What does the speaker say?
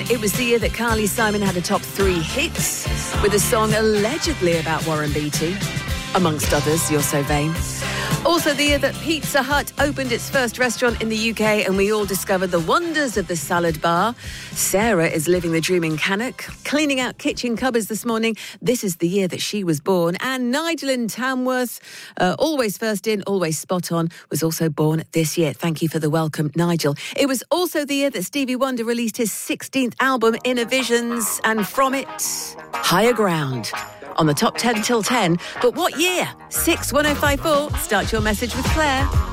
it was the year that Carly Simon had a top 3 hits with a song allegedly about Warren Beatty, amongst others, You're So Vain. Also the year that Pizza Hut opened its first restaurant in the UK and we all discovered the wonders of the salad bar. Sarah is living the dream in Cannock, cleaning out kitchen cupboards this morning. This is the year that she was born. And Nigel in Tamworth, always first in, always spot on, was also born this year. Thank you for the welcome, Nigel. It was also the year that Stevie Wonder released his 16th album, Inner Visions, and from it, Higher Ground. On the top 10 till 10. But what year? 61054. Start your message with Claire.